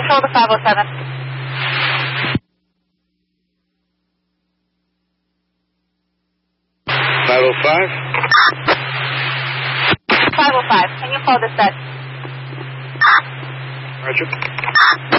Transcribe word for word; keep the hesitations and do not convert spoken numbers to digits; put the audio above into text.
control to five oh seven. five oh five? five oh five, can you call this set? Roger.